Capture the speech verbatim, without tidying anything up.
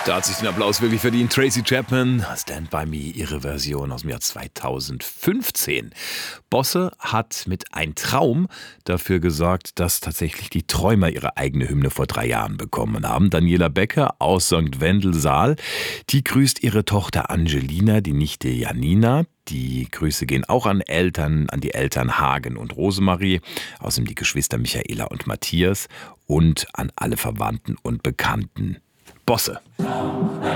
Da hat sich den Applaus wirklich verdient. Tracy Chapman, Stand By Me, ihre Version aus dem Jahr zweitausendfünfzehn. Bosse hat mit Ein Traum dafür gesorgt, dass tatsächlich die Träumer ihre eigene Hymne vor drei Jahren bekommen haben. Daniela Becker aus Sankt Wendel-Saal, die grüßt ihre Tochter Angelina, die Nichte Janina. Die Grüße gehen auch an Eltern, an die Eltern Hagen und Rosemarie, außerdem die Geschwister Michaela und Matthias und an alle Verwandten und Bekannten. Bosse.